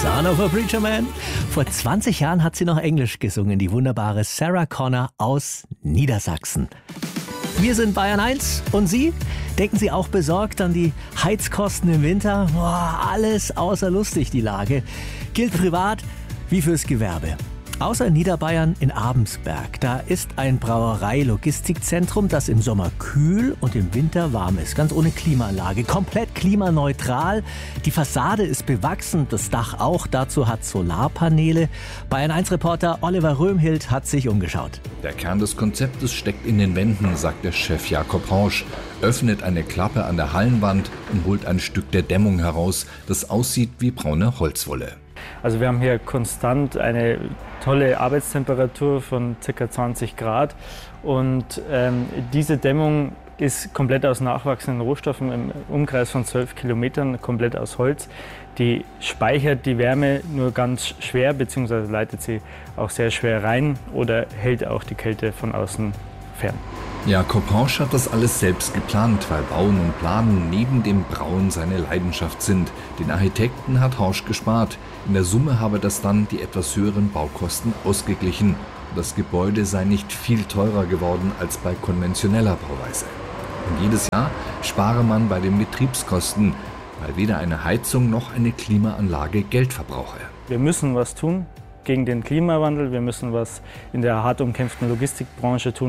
Son of a Preacher Man. Vor 20 Jahren hat sie noch Englisch gesungen, die wunderbare Sarah Connor aus Niedersachsen. Wir sind Bayern 1 und Sie? Denken Sie auch besorgt an die Heizkosten im Winter? Boah, alles außer lustig die Lage. Gilt privat wie fürs Gewerbe. Außer in Niederbayern in Abensberg. Da ist ein Brauerei-Logistikzentrum, das im Sommer kühl und im Winter warm ist. Ganz ohne Klimaanlage. Komplett klimaneutral. Die Fassade ist bewachsen, das Dach auch. Dazu hat Solarpaneele. Bayern 1-Reporter Oliver Röhmhild hat sich umgeschaut. Der Kern des Konzeptes steckt in den Wänden, sagt der Chef Jakob Rausch. Öffnet eine Klappe an der Hallenwand und holt ein Stück der Dämmung heraus, das aussieht wie braune Holzwolle. Also wir haben hier konstant eine tolle Arbeitstemperatur von ca. 20 Grad und diese Dämmung ist komplett aus nachwachsenden Rohstoffen im Umkreis von 12 Kilometern, komplett aus Holz. Die speichert die Wärme nur ganz schwer, beziehungsweise leitet sie auch sehr schwer rein oder hält auch die Kälte von außen fern. Jakob Rausch hat das alles selbst geplant, weil Bauen und Planen neben dem Brauen seine Leidenschaft sind. Den Architekten hat Rausch gespart. In der Summe habe das dann die etwas höheren Baukosten ausgeglichen. Das Gebäude sei nicht viel teurer geworden als bei konventioneller Bauweise. Und jedes Jahr spare man bei den Betriebskosten, weil weder eine Heizung noch eine Klimaanlage Geld verbrauche. Wir müssen was tun gegen den Klimawandel. Wir müssen was in der hart umkämpften Logistikbranche tun,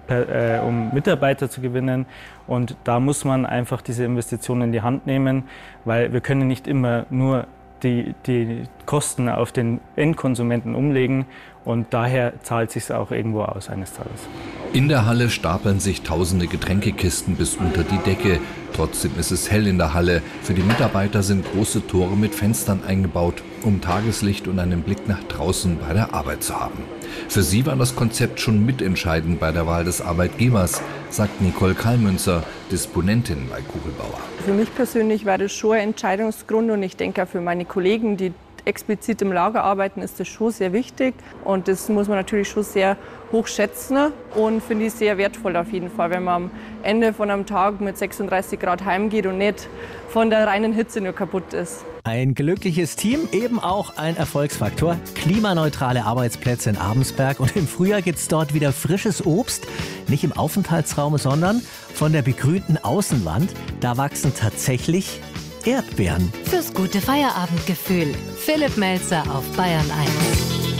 um Mitarbeiter zu gewinnen. Und da muss man einfach diese Investitionen in die Hand nehmen, weil wir können nicht immer nur die Kosten auf den Endkonsumenten umlegen. Und daher zahlt es sich auch irgendwo aus eines Tages. In der Halle stapeln sich tausende Getränkekisten bis unter die Decke. Trotzdem ist es hell in der Halle. Für die Mitarbeiter sind große Tore mit Fenstern eingebaut, um Tageslicht und einen Blick nach draußen bei der Arbeit zu haben. Für sie war das Konzept schon mitentscheidend bei der Wahl des Arbeitgebers, sagt Nicole Kallmünzer, Disponentin bei Kugelbauer. Für mich persönlich war das schon ein Entscheidungsgrund und ich denke auch für meine Kollegen, die explizit im Lager arbeiten, ist das schon sehr wichtig und das muss man natürlich schon sehr hoch schätzen und finde ich sehr wertvoll auf jeden Fall, wenn man am Ende von einem Tag mit 36 Grad heimgeht und nicht von der reinen Hitze nur kaputt ist. Ein glückliches Team, eben auch ein Erfolgsfaktor. Klimaneutrale Arbeitsplätze in Abensberg und im Frühjahr gibt's dort wieder frisches Obst, nicht im Aufenthaltsraum, sondern von der begrünten Außenwand. Da wachsen tatsächlich Erdbeeren. Fürs gute Feierabendgefühl. Philipp Melzer auf Bayern 1.